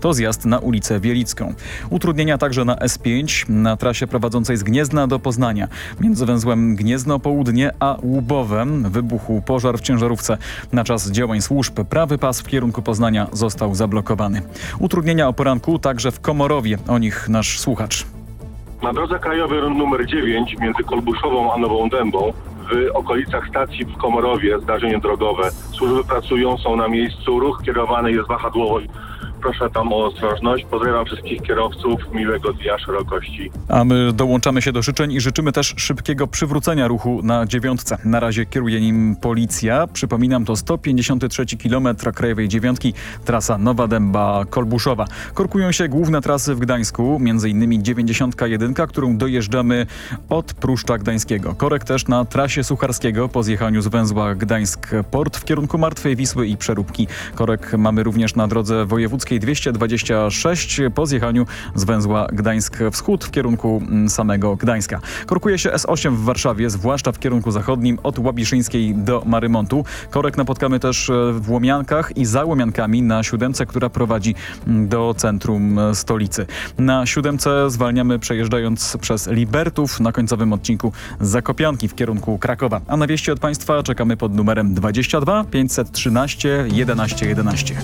to zjazd na ulicę Wielicką. Utrudnienia także na S5, na trasie prowadzącej z Gniezna do Poznania. Między węzłem Gniezno Południe a Łubowe wybuchł pożar w ciężarówce. Na czas działań służb prawy pas w kierunku Poznania został zablokowany. Utrudnienia o poranku także w Komorowie. O nich nasz słuchacz. Na drodze krajowej nr 9 między Kolbuszową a Nową Dębą w okolicach stacji w Komorowie zdarzenie drogowe. Służby pracują, są na miejscu, ruch kierowany jest wahadłowo. Proszę tam o ostrożność. Pozdrawiam wszystkich kierowców. Miłego dnia szerokości. A my dołączamy się do życzeń i życzymy też szybkiego przywrócenia ruchu na 9. Na razie kieruje nim policja. Przypominam, to 153 km krajowej 9, trasa Nowa Dęba-Kolbuszowa. Korkują się główne trasy w Gdańsku, m.in. 91, którą dojeżdżamy od Pruszcza Gdańskiego. Korek też na trasie Sucharskiego po zjechaniu z węzła Gdańsk-Port w kierunku Martwej Wisły i Przeróbki. Korek mamy również na drodze wojewódzkiej 226 po zjechaniu z węzła Gdańsk-Wschód w kierunku samego Gdańska. Korkuje się S8 w Warszawie, zwłaszcza w kierunku zachodnim od Łabiszyńskiej do Marymontu. Korek napotkamy też w Łomiankach i za Łomiankami na 7, która prowadzi do centrum stolicy. Na 7 zwalniamy przejeżdżając przez Libertów na końcowym odcinku Zakopianki w kierunku Krakowa. A na wieści od Państwa czekamy pod numerem 22 513 11 11.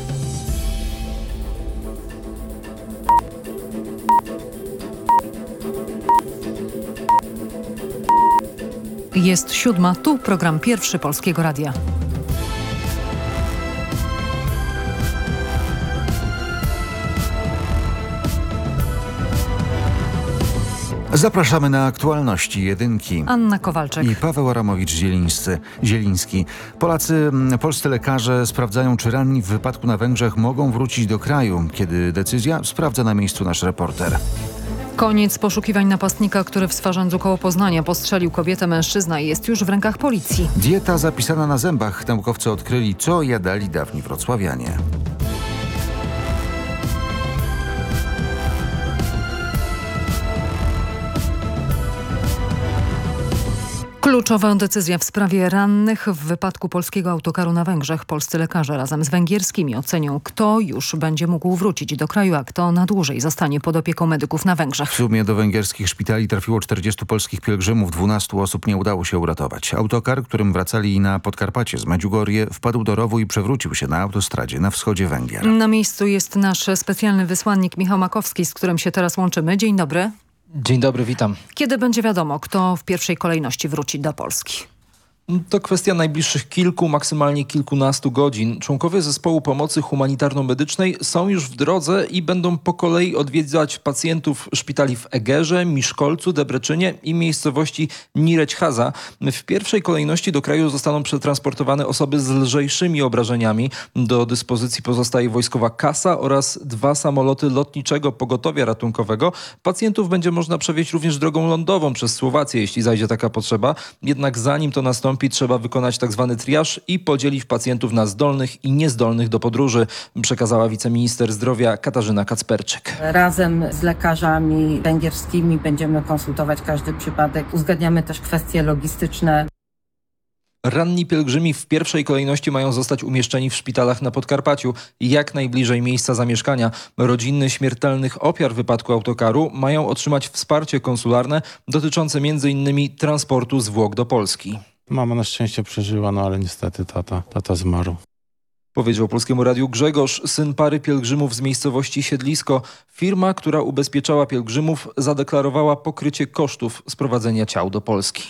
Jest 7, tu program Pierwszy Polskiego Radia. Zapraszamy na aktualności jedynki. Anna Kowalczyk I Paweł Aramowicz-Zieliński. Polscy lekarze sprawdzają, czy ranni w wypadku na Węgrzech mogą wrócić do kraju. Kiedy decyzja, sprawdza na miejscu nasz reporter. Koniec poszukiwań napastnika, który w Swarzędzu koło Poznania postrzelił kobietę. Mężczyzna jest już w rękach policji. Dieta zapisana na zębach. Naukowcy odkryli, co jadali dawni wrocławianie. Kluczowa decyzja w sprawie rannych w wypadku polskiego autokaru na Węgrzech. Polscy lekarze razem z węgierskimi ocenią, kto już będzie mógł wrócić do kraju, a kto na dłużej zostanie pod opieką medyków na Węgrzech. W sumie do węgierskich szpitali trafiło 40 polskich pielgrzymów, 12 osób nie udało się uratować. Autokar, którym wracali na Podkarpacie z Medjugorje, wpadł do rowu i przewrócił się na autostradzie na wschodzie Węgier. Na miejscu jest nasz specjalny wysłannik Michał Makowski, z którym się teraz łączymy. Dzień dobry. Dzień dobry, witam. Kiedy będzie wiadomo, kto w pierwszej kolejności wróci do Polski? To kwestia najbliższych kilku, maksymalnie kilkunastu godzin. Członkowie zespołu pomocy humanitarno-medycznej są już w drodze i będą po kolei odwiedzać pacjentów szpitali w Egerze, Miszkolcu, Debreczynie i miejscowości Nirećhaza. W pierwszej kolejności do kraju zostaną przetransportowane osoby z lżejszymi obrażeniami. Do dyspozycji pozostaje wojskowa kasa oraz 2 samoloty lotniczego pogotowia ratunkowego. Pacjentów będzie można przewieźć również drogą lądową przez Słowację, jeśli zajdzie taka potrzeba. Jednak zanim to nastąpi, trzeba wykonać tzw. triaż i podzielić pacjentów na zdolnych i niezdolnych do podróży, przekazała wiceminister zdrowia Katarzyna Kacperczyk. Razem z lekarzami węgierskimi będziemy konsultować każdy przypadek. Uzgadniamy też kwestie logistyczne. Ranni pielgrzymi w pierwszej kolejności mają zostać umieszczeni w szpitalach na Podkarpaciu, jak najbliżej miejsca zamieszkania. Rodziny śmiertelnych ofiar wypadku autokaru mają otrzymać wsparcie konsularne dotyczące m.in. transportu zwłok do Polski. Mama na szczęście przeżyła, ale niestety tata zmarł. Powiedział Polskiemu Radiu Grzegorz, syn pary pielgrzymów z miejscowości Siedlisko. Firma, która ubezpieczała pielgrzymów, zadeklarowała pokrycie kosztów sprowadzenia ciał do Polski.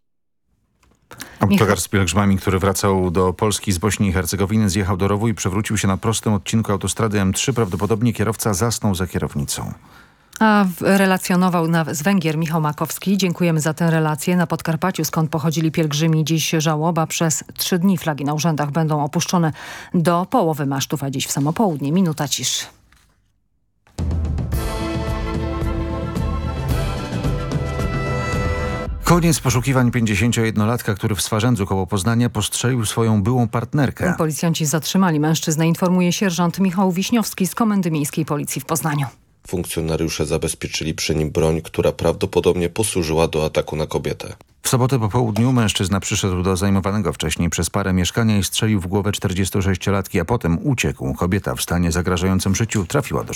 Autokar z pielgrzymami, który wracał do Polski z Bośni i Hercegowiny, zjechał do rowu i przewrócił się na prostym odcinku autostrady M3. Prawdopodobnie kierowca zasnął za kierownicą. A relacjonował z Węgier Michał Makowski. Dziękujemy za tę relację. Na Podkarpaciu, skąd pochodzili pielgrzymi, dziś żałoba. Przez 3 dni flagi na urzędach będą opuszczone do połowy masztów, a dziś w samo południe minuta ciszy. Koniec poszukiwań 51-latka, który w Swarzędzu koło Poznania postrzelił swoją byłą partnerkę. Policjanci zatrzymali mężczyznę, informuje sierżant Michał Wiśniowski z Komendy Miejskiej Policji w Poznaniu. Funkcjonariusze zabezpieczyli przy nim broń, która prawdopodobnie posłużyła do ataku na kobietę. W sobotę po południu mężczyzna przyszedł do zajmowanego wcześniej przez parę mieszkania i strzelił w głowę 46-latki, a potem uciekł. Kobieta w stanie zagrażającym życiu trafiła do